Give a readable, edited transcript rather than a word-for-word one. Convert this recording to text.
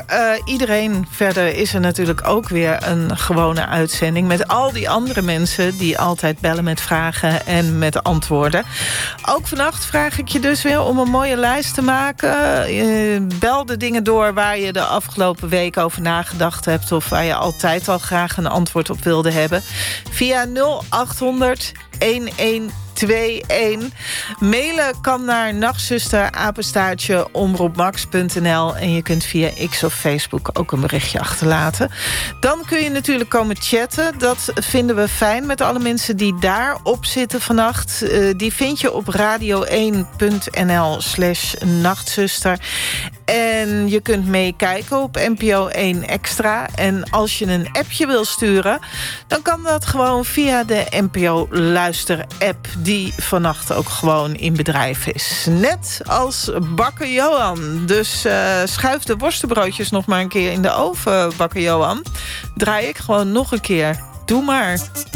iedereen verder is er natuurlijk ook weer een gewone uitzending... met al die andere mensen die altijd bellen met vragen en met antwoorden. Ook vannacht vraag ik je dus weer om een mooie lijst te maken. Bel de dingen door waar je de afgelopen week over nagedacht hebt... of waar je altijd al graag een antwoord op wilde hebben. Via 0800 1121. Mailen kan naar nachtzuster@omroepmax.nl en je kunt via X of Facebook ook een berichtje achterlaten. Dan kun je natuurlijk komen chatten. Dat vinden we fijn met alle mensen die daarop zitten vannacht. Die vind je op radio1.nl/nachtzuster. En je kunt meekijken op NPO 1 Extra. En als je een appje wil sturen... dan kan dat gewoon via de NPO Luister-app... die vannacht ook gewoon in bedrijf is. Net als Bakker Johan. Dus schuif de worstenbroodjes nog maar een keer in de oven, Bakker Johan. Draai ik gewoon nog een keer. Doe maar.